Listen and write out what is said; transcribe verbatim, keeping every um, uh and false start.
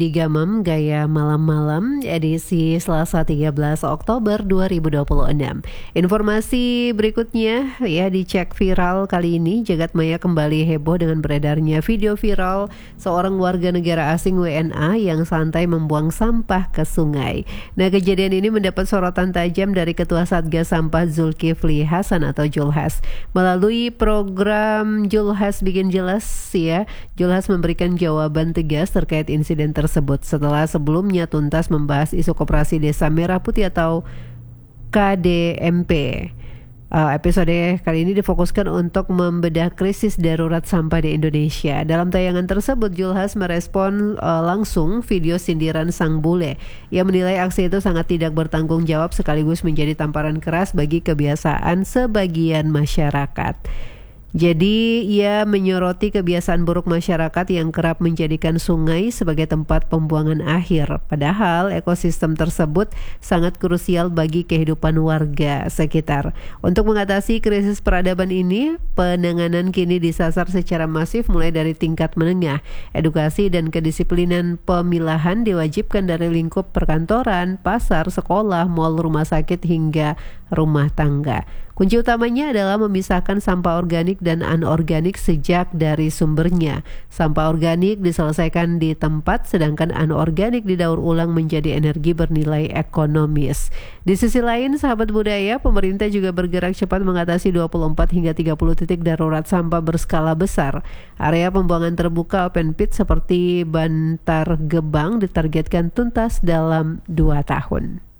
Digamem Gaya Malam-Malam edisi Selasa tiga belas Oktober dua ribu dua puluh enam. Informasi berikutnya ya dicek viral kali ini. Jagat maya kembali heboh dengan beredarnya video viral seorang warga negara asing W N A yang santai membuang sampah ke sungai. Nah, kejadian ini mendapat sorotan tajam dari Ketua Satgas Sampah Zulkifli Hasan atau Julhas. Melalui program Julhas Bikin Jelas ya, Julhas memberikan jawaban tegas terkait insiden tersebut. tersebut setelah sebelumnya tuntas membahas isu Koperasi Desa Merah Putih atau K D M P. Uh, episode kali ini difokuskan untuk membedah krisis darurat sampah di Indonesia. Dalam tayangan tersebut, Julhas merespon uh, langsung video sindiran sang bule. Ia menilai aksi itu sangat tidak bertanggung jawab sekaligus menjadi tamparan keras bagi kebiasaan sebagian masyarakat. Jadi ia menyoroti kebiasaan buruk masyarakat yang kerap menjadikan sungai sebagai tempat pembuangan akhir. Padahal ekosistem tersebut sangat krusial bagi kehidupan warga sekitar. Untuk mengatasi krisis peradaban ini, penanganan kini disasar secara masif mulai dari tingkat menengah. Edukasi dan kedisiplinan pemilahan diwajibkan dari lingkup perkantoran, pasar, sekolah, mal, rumah sakit hingga rumah tangga. Kunci utamanya adalah memisahkan sampah organik dan anorganik sejak dari sumbernya. Sampah organik diselesaikan di tempat, sedangkan anorganik didaur ulang menjadi energi bernilai ekonomis. Di sisi lain, sahabat budaya, pemerintah juga bergerak cepat mengatasi dua puluh empat hingga tiga puluh titik darurat sampah berskala besar. Area pembuangan terbuka open pit seperti Bantar Gebang ditargetkan tuntas dalam dua tahun.